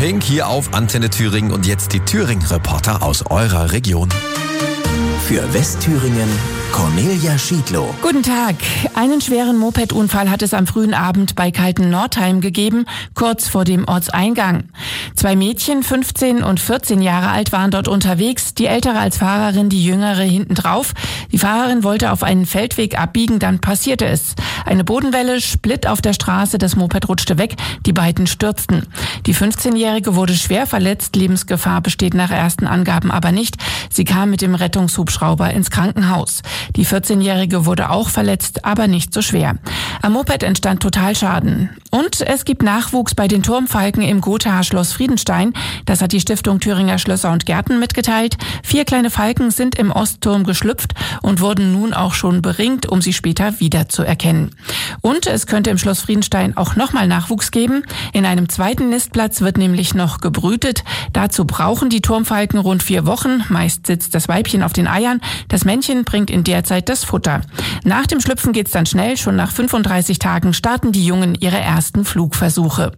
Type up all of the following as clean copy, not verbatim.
Pink hier auf Antenne Thüringen und jetzt die Thüringen-Reporter aus eurer Region. Für Westthüringen Cornelia Schiedlow. Guten Tag. Einen schweren Mopedunfall hat es am frühen Abend bei Kalten-Nordheim gegeben, kurz vor dem Ortseingang. 2 Mädchen, 15 und 14 Jahre alt, waren dort unterwegs. Die ältere als Fahrerin, die jüngere hinten drauf. Die Fahrerin wollte auf einen Feldweg abbiegen, dann passierte es. Eine Bodenwelle, Split auf der Straße, das Moped rutschte weg, die beiden stürzten. Die 15-Jährige wurde schwer verletzt, Lebensgefahr besteht nach ersten Angaben aber nicht. Sie kam mit dem Rettungshubschrauber ins Krankenhaus. Die 14-Jährige wurde auch verletzt, aber nicht so schwer. Am Moped entstand Totalschaden. Und es gibt Nachwuchs bei den Turmfalken im Gothaer Schloss Friedenstein. Das hat die Stiftung Thüringer Schlösser und Gärten mitgeteilt. 4 kleine Falken sind im Ostturm geschlüpft und wurden nun auch schon beringt, um sie später wiederzuerkennen. Und es könnte im Schloss Friedenstein auch nochmal Nachwuchs geben. In einem zweiten Nistplatz wird nämlich noch gebrütet. Dazu brauchen die Turmfalken rund 4 Wochen. Meist sitzt das Weibchen auf den Eiern. Das Männchen bringt in der Zeit das Futter. Nach dem Schlüpfen geht's dann schnell. Schon nach 35 Tagen starten die Jungen ihre ersten Flugversuche.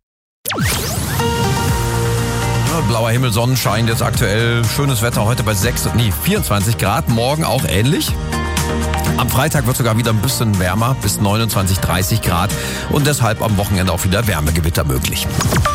Blauer Himmel, Sonnenschein, jetzt aktuell schönes Wetter, heute bei 24 Grad, morgen auch ähnlich. Am Freitag wird sogar wieder ein bisschen wärmer, bis 29, 30 Grad und deshalb am Wochenende auch wieder Wärmegewitter möglich.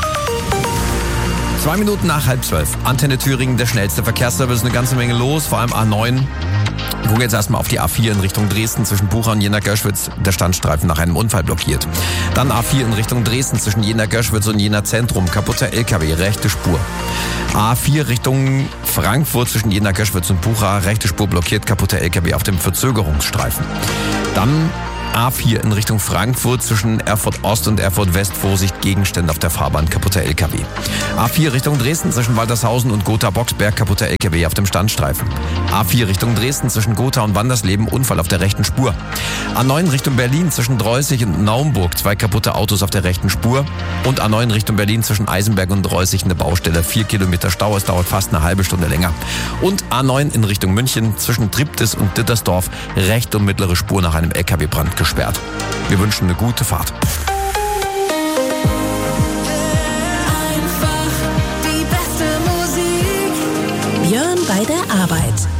2 Minuten nach 11:30. Antenne Thüringen, der schnellste Verkehrsservice, eine ganze Menge los, vor allem A9. Wir gucken jetzt erstmal auf die A4 in Richtung Dresden zwischen Bucha und Jena-Göschwitz. Der Standstreifen nach einem Unfall blockiert. Dann A4 in Richtung Dresden zwischen Jena-Göschwitz und Jena-Zentrum. Kaputter LKW, rechte Spur. A4 Richtung Frankfurt zwischen Jena-Göschwitz und Bucha. Rechte Spur blockiert, kaputter LKW auf dem Verzögerungsstreifen. Dann A4 in Richtung Frankfurt zwischen Erfurt Ost und Erfurt West. Vorsicht, Gegenstände auf der Fahrbahn, kaputter LKW. A4 Richtung Dresden zwischen Waltershausen und Gotha-Boxberg, kaputter LKW auf dem Standstreifen. A4 Richtung Dresden zwischen Gotha und Wandersleben, Unfall auf der rechten Spur. A9 Richtung Berlin zwischen Dreußig und Naumburg, 2 kaputte Autos auf der rechten Spur. Und A9 Richtung Berlin zwischen Eisenberg und Dreußig eine Baustelle, 4 Kilometer Stau, es dauert fast eine halbe Stunde länger. Und A9 in Richtung München zwischen Triptis und Dittersdorf, rechte und mittlere Spur nach einem LKW-Brand gesperrt. Wir wünschen eine gute Fahrt. Björn bei der Arbeit.